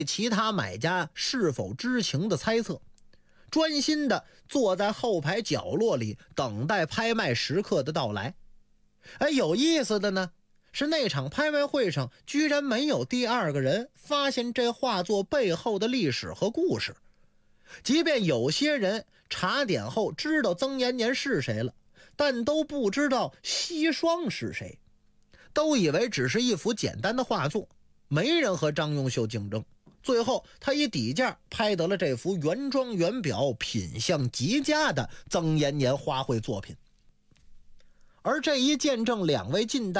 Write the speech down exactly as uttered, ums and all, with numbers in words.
其他买家是否知情的猜测，专心的坐在后排角落里等待拍卖时刻的到来。哎，有意思的呢是那场拍卖会上居然没有第二个人发现这画作背后的历史和故事。即便有些人查点后知道曾延年是谁了，但都不知道熹双是谁，都以为只是一幅简单的画作，没人和张永秀竞争。最后他以底价拍得了这幅原装原表、品相极佳的曾延年花卉作品。而这一见证两位近代